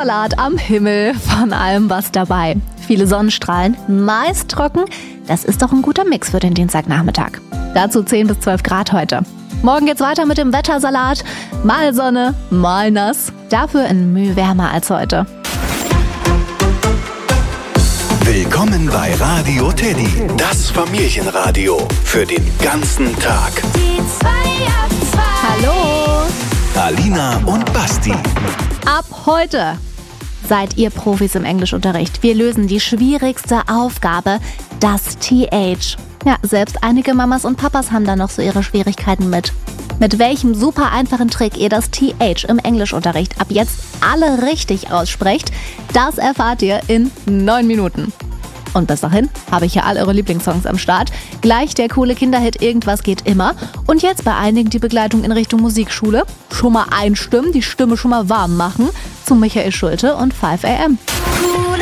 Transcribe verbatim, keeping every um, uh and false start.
Salat am Himmel, von allem was dabei. Viele Sonnenstrahlen, meist trocken. Das ist doch ein guter Mix für den Dienstagnachmittag. Dazu zehn bis zwölf Grad heute. Morgen geht's weiter mit dem Wettersalat. Mal Sonne, mal nass. Dafür in Mühe wärmer als heute. Willkommen bei Radio Teddy, das Familienradio für den ganzen Tag. Die zwei ab zwei. Hallo! Alina und Basti. Ab heute seid ihr Profis im Englischunterricht. Wir lösen die schwierigste Aufgabe, das T H. Ja, selbst einige Mamas und Papas haben da noch so ihre Schwierigkeiten mit. Mit welchem super einfachen Trick ihr das T H im Englischunterricht ab jetzt alle richtig aussprecht, das erfahrt ihr in neun Minuten. Und bis dahin habe ich ja all eure Lieblingssongs am Start. Gleich der coole Kinderhit Irgendwas geht immer. Und jetzt bei einigen die Begleitung in Richtung Musikschule. Schon mal einstimmen, die Stimme schon mal warm machen. Zu Michael Schulte und five a m.